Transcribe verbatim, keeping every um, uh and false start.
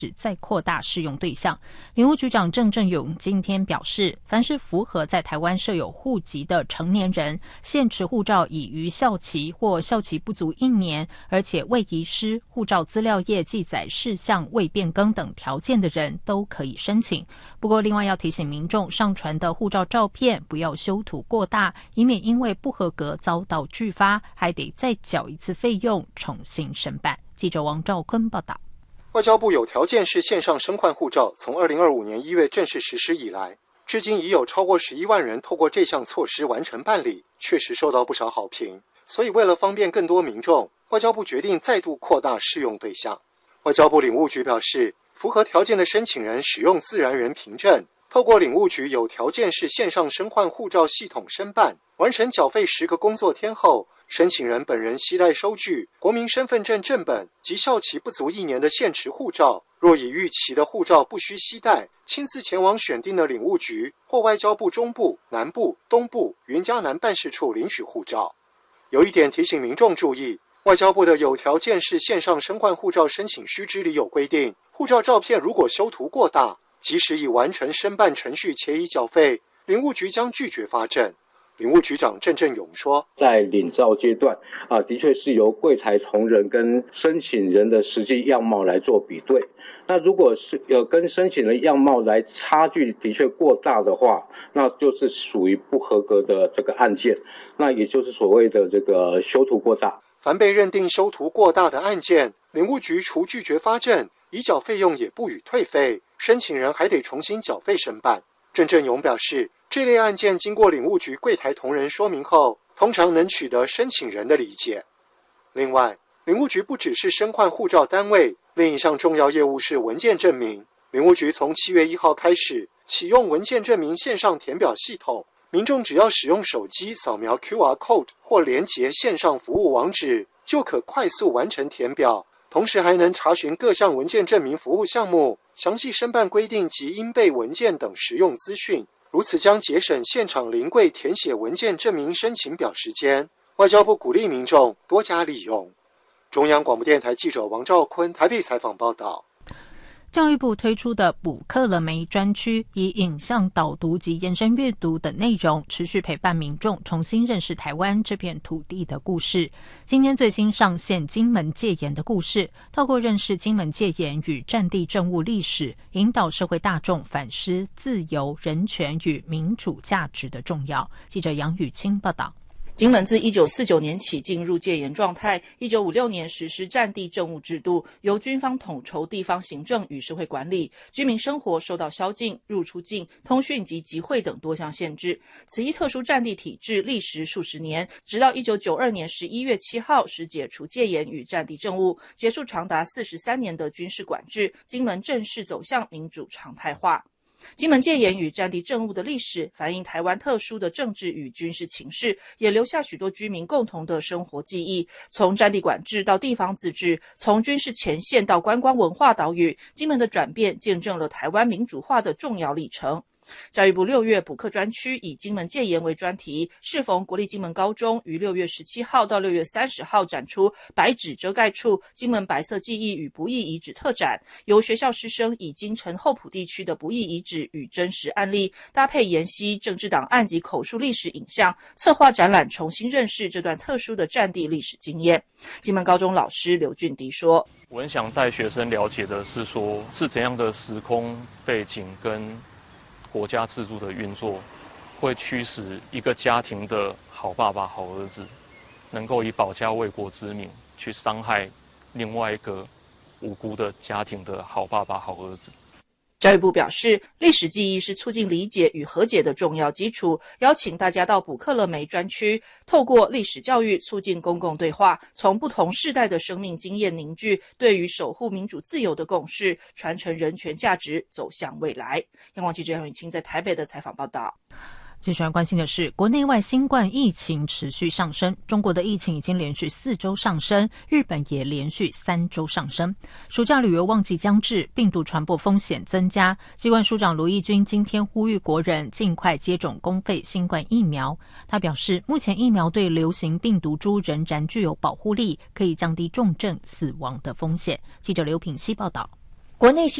再扩大适用对象。领务局长郑振勇今天表示，凡是符合在台湾设有户籍的成年人，现持护照已逾效期或效期不足一年，而且未遗失、护照资料页记载事项未变更等条件的人都可以申请。不过另外要提醒民众，上传的护照照片不要修图过大，以免因为不合格遭到拒发，还得再缴一次费用重新申办。记者王兆坤报道。 外交部有条件式线上申换护照从二零二五年一月正式实施以来，至今已有超过十一万人透过这项措施完成办理，确实受到不少好评。所以为了方便更多民众，外交部决定再度扩大适用对象。外交部领务局表示，符合条件的申请人使用自然人凭证，透过领务局有条件式线上申换护照系统申办，完成缴费十个工作天后，申请人本人携带收据、国民身份证正本及效期不足一年的现持护照，若已逾期的护照不需携带，亲自前往选定的领务局或外交部中部、南部、东部、云嘉南办事处领取护照。有一点提醒民众注意，外交部的有条件式线上申换护照申请须知里有规定，护照照片如果修图过大，即使已完成申办程序且已缴费，领务局将拒绝发证。领务局长郑振勇说， 在领照阶段啊，的确是由柜台同仁跟申请人的实际样貌来做比对。那如果是有跟申请人样貌来差距的确过大的话，那就是属于不合格的这个案件，那也就是所谓的这个修图过大。 凡被认定修图过大的案件，领务局除拒绝发证，已缴费用也不予退费，申请人还得重新缴费申办。郑振勇表示，这类案件经过领务局柜台同仁说明后，通常能取得申请人的理解。另外，领务局不只是申换护照单位，另一项重要业务是文件证明。领务局从七月一号开始启用文件证明线上填表系统，民众只要使用手机扫描 Q R code 或连结线上服务网址，就可快速完成填表，同时还能查询各项文件证明服务项目、详细申办规定及应备文件等实用资讯，如此将节省现场临柜填写文件证明申请表时间。外交部鼓励民众多加利用。中央广播电台记者王兆坤台北采访报道。 教育部推出的补课了没专区，以影像导读及延伸阅读等内容，持续陪伴民众重新认识台湾这片土地的故事。今天最新上线金门戒严的故事，透过认识金门戒严与战地政务历史，引导社会大众反思自由、人权与民主价值的重要。记者杨雨清报道。 金门自一九四九年起进入戒严状态，一九五六年实施战地政务制度，由军方统筹地方行政与社会管理，居民生活受到宵禁、入出境、通讯及集会等多项限制。此一特殊战地体制历时数十年，直到一九九二年十一月七号时解除戒严与战地政务，结束长达四十三年的军事管制，金门正式走向民主常态化。金门戒严与战地政务的历史，反映台湾特殊的政治与军事情势，也留下许多居民共同的生活记忆。从战地管制到地方自治，从军事前线到观光文化岛屿，金门的转变见证了台湾民主化的重要历程。教育部六月补课专区以金门戒严为专题，适逢国立金门高中于六月十七号到六月三十号展出白纸遮盖处金门白色记忆与不义遗址特展，由学校师生以金城后埔地区的不义遗址与真实案例，搭配研析政治档案及口述历史影像，策划展览，重新认识这段特殊的战地历史经验。金门高中老师刘俊迪说， 我很想带学生了解的是说，是怎样的时空背景跟国家制度的运作，会驱使一个家庭的好爸爸、好儿子，能够以保家卫国之名去伤害另外一个无辜的家庭的好爸爸、好儿子。 教育部表示，历史记忆是促进理解与和解的重要基础，邀请大家到补课了没专区，透过历史教育促进公共对话，从不同世代的生命经验凝聚对于守护民主自由的共识，传承人权价值，走向未来。央广记者杨雨清在台北的采访报道。 接下来关心的是，国内外新冠疫情持续上升，中国的疫情已经连续四周上升，日本也连续三周上升。暑假旅游旺季将至，病毒传播风险增加。机关署长卢义军今天呼吁国人尽快接种公费新冠疫苗。他表示，目前疫苗对流行病毒株仍然具有保护力，可以降低重症死亡的风险。记者刘品希报道。 国内